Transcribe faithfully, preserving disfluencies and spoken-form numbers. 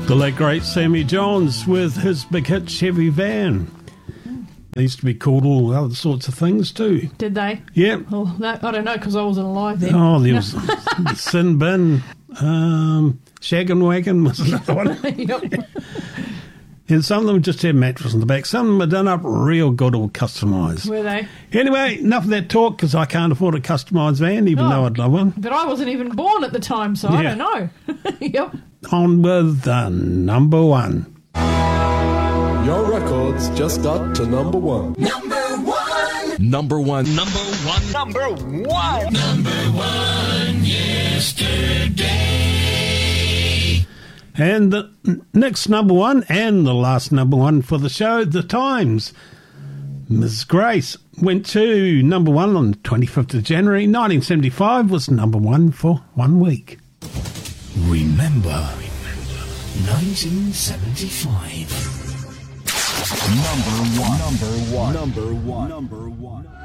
The late great Sammy Johns with his big hit Chevy Van. They used to be called all other sorts of things too. Did they? Yeah. Oh, that, I don't know because I wasn't alive then. Oh, there was Sin Bin, um, Shaggin' Wagon was another one. Yep. And some of them just had mattress in the back. Some of them are done up real good or customised. Were they? Anyway, enough of that talk because I can't afford a customised van, even Oh, though I'd love one. But I wasn't even born at the time, so I Yeah. don't know. Yep. On with the number one. Your records just got to number one. Number one. Number one. Number one. Number one. Number one yesterday. And the next number one and the last number one for the show, The Times. Miss Grace went to number one on the twenty-fifth of January nineteen seventy-five, was number one for one week. Remember, nineteen seventy-five. Number one. Number one. Number one. Number one.